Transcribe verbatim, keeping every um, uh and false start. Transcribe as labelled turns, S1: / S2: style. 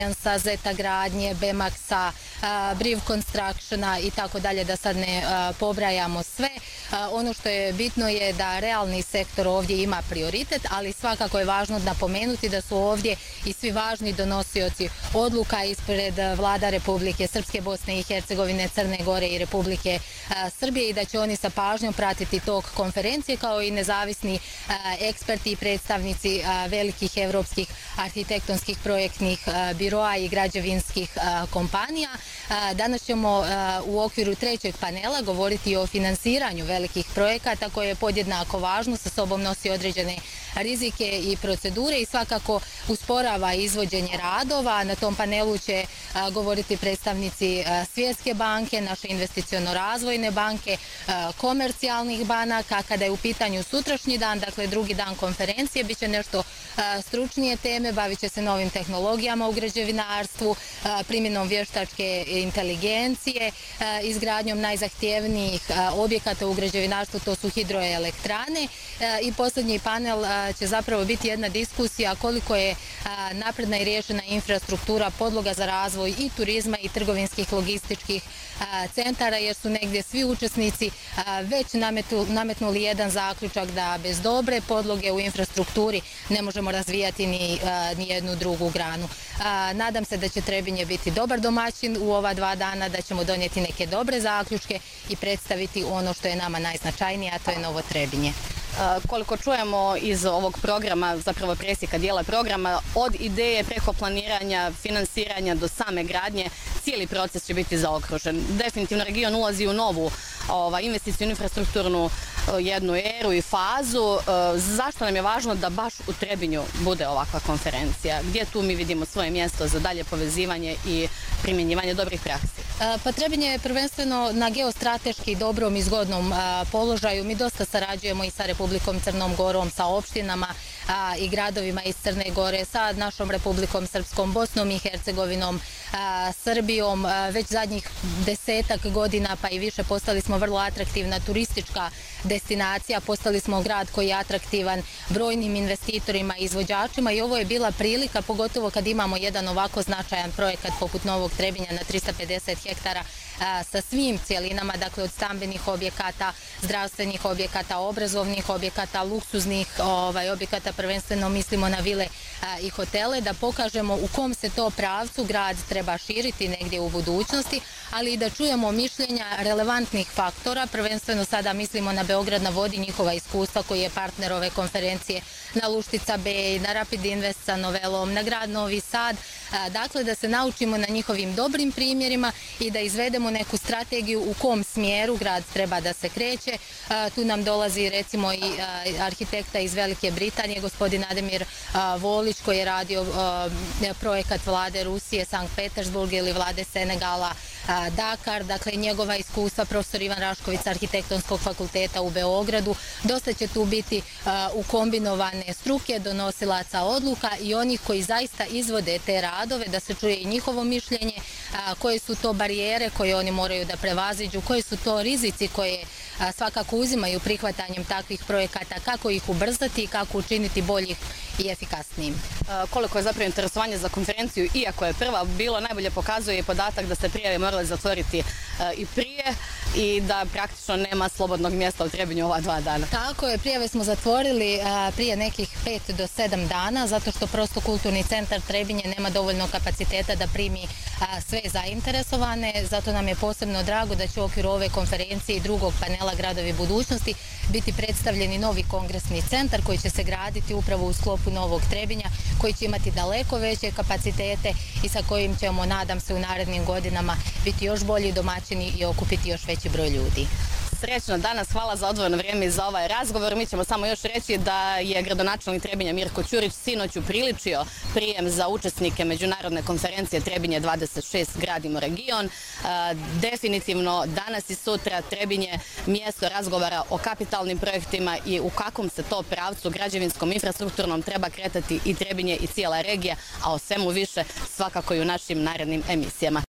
S1: Alliansa, Zeta gradnje, Bemaxa, Briv Constructiona i tako dalje, da sad ne pobrajamo sve. Ono što je bitno je da realni sektor ovdje ima prioritet, ali svakako je važno napomenuti da su ovdje i svi važni donosioci odluka ispred vlada Republike Srpske, Bosne i Hercegovine, Crne Gore i Republike Srbije i da će oni sa pažnjom pratiti tok konferencije kao i nezavisni eksperti i predstavnici velikih evropskih arhitektonskih projektnih biroa i građevinskih kompanija. Danas ćemo u okviru trećeg panela govoriti o finansiranju velikih projekata koje je podjednako važno, sa sobom nosi određene rizike i procedure i svakako usporava izvođenje radova. Na tom panelu će govoriti predstavnici Svjetske banke, naše investiciono-razvojne banke, komercijalnih banaka. Kada je u pitanju sutrašnji dan, dakle drugi dan konferencije, bit će nešto stručnije teme, bavit će se novim tehnologijama u građevinarstvu, primjenom vještačke inteligencije, izgradnjom najzahtjevnijih objekata u građevinarstvu, to su hidroelektrane. I posljednji panel će zapravo biti jedna diskusija koliko je napredna i riješena infrastruktura podloga za razvoj i turizma i trgovinskih logističkih centara, jer su negdje svi učesnici već nametnuli jedan zaključak da bez dobre podloge u infrastrukturi ne možemo razvijati ni jednu drugu granu. Nadam se da će Trebinje biti dobar domaćin u ova dva dana, da ćemo donijeti neke dobre zaključke i predstaviti ono što je nama najznačajnije, a to je Novo Trebinje.
S2: Koliko čujemo iz ovog programa, zapravo presjeka dijela programa, od ideje preko planiranja, finansiranja do same gradnje, cijeli proces će biti zaokružen. Definitivno region ulazi u novu investicijnu infrastrukturnu jednu eru i fazu. Zašto nam je važno da baš u Trebinju bude ovakva konferencija? Gdje tu mi vidimo svoje mjesto za dalje povezivanje i primjenjivanje dobrih praksi?
S1: Pa Trebinje je prvenstveno na geostrateški dobrom i zgodnom položaju. Mi dosta sarađujemo i sa Republikom Crnom Gorom, sa opštinama i gradovima iz Crne Gore, sa našom Republikom Srpskom, Bosnom i Hercegovinom, Srbijom. Već zadnjih desetak godina pa i više postali smo vrlo atraktivna turistička destinacija, postali smo grad koji je atraktivan brojnim investitorima i izvođačima i ovo je bila prilika, pogotovo kad imamo jedan ovako značajan projekat poput Novog Trebinja na trista pedeset hektara sa svim cijelinama, dakle od stambenih objekata, zdravstvenih objekata, obrazovnih objekata, luksuznih objekata, prvenstveno mislimo na vile i hotele, da pokažemo u kom se to pravcu grad treba širiti negdje u budućnosti, ali i da čujemo mišljenja relevantnih faktora, prvenstveno sada mislimo na Beograd na vodi, njihova iskustva koji je partner ove konferencije, na Luštica Bay, na Rapid Invest sa Novelom, na grad Novi Sad, dakle da se naučimo na njihovim dobrim primjerima i da izvedemo neku strategiju u kom smjeru grad treba da se kreće. Tu nam dolazi recimo i arhitekta iz Velike Britanije, gospodin Ademir Volić, koji je radio projekat vlade Rusije, Sankt Petersburg, ili vlade Senegala, Dakar, dakle njegova iskustva, profesor Ivan Rašković Arhitektonskog fakulteta u Beogradu. Dosta će tu biti ukombinovane struke, donosilaca odluka i onih koji zaista izvode te radove, da se čuje i njihovo mišljenje, koje su to barijere koje oni moraju da prevaziđu, koji su to rizici koje svakako uzimaju prihvatanjem takvih projekata, kako ih ubrzati i kako učiniti boljih i efikasnijim.
S2: Koliko je zapravo interesovanje za konferenciju, iako je prva bilo, najbolje pokazuje i podatak da se prijave morali zatvoriti i prije i da praktično nema slobodnog mjesta u Trebinju ova dva dana.
S1: Tako je, prijave smo zatvorili prije nekih pet do sedam dana, zato što prosto Kulturni centar Trebinje nema dovoljno kapaciteta da primi sve zainteresovane, zato nam je posebno drago da će u okviru ove konferencije i drugog panela Gradovi budućnosti biti predstavljeni novi kongresni centar koji će se graditi upravo u sklopu Novog Trebinja, koji će imati daleko veće kapacitete i sa kojim ćemo, nadam se, u narednim godinama biti još bolji domaćini i okupiti još veći broj ljudi.
S2: Srećno danas, hvala za odvojeno vrijeme i za ovaj razgovor. Mi ćemo samo još reći da je gradonačelnik Trebinja Mirko Ćurić sinoć upriličio prijem za učesnike međunarodne konferencije Trebinje dvadeset šest Gradimo region. Definitivno danas i sutra Trebinje mjesto razgovara o kapitalnim projektima i u kakvom se to pravcu građevinskom infrastrukturnom treba kretati i Trebinje i cijela regija, a o svemu više svakako i u našim narednim emisijama.